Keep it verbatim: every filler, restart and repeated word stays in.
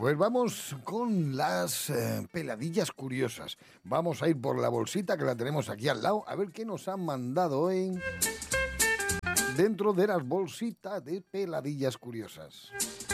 Pues vamos con las eh, peladillas curiosas. Vamos a ir por la bolsita que la tenemos aquí al lado, a ver qué nos han mandado hoy dentro de las bolsitas de peladillas curiosas.